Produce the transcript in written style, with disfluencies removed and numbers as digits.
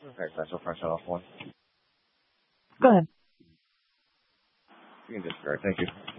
Okay, can I still print off one? Go ahead. You can discard. Thank you.